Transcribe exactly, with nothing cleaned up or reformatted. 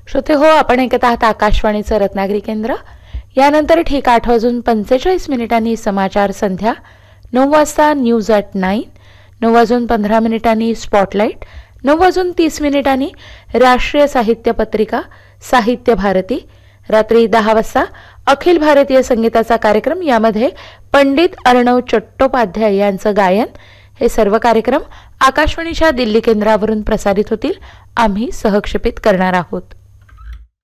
श्रोते हो, आपण ऐकत आहात आकाशवाणीचं रत्नागिरी केंद्र. यानंतर ठीक आठ वाजून पंचेचाळीस मिनिटांनी समाचार संध्या, नऊ वाजता न्यूज ॲट नाईन, नऊ वाजून पंधरा मिनिटांनी स्पॉटलाईट, नऊ वाजून तीस मिनिटांनी राष्ट्रीय साहित्य पत्रिका साहित्य भारती, रात्री दहा वाजता अखिल भारतीय संगीताचा कार्यक्रम, यामध्ये पंडित अर्णव चट्टोपाध्याय यांचं गायन. हे सर्व कार्यक्रम आकाशवाणीच्या दिल्ली केंद्रावरून प्रसारित होतील. आम्ही सहक्षेपित करणार आहोत.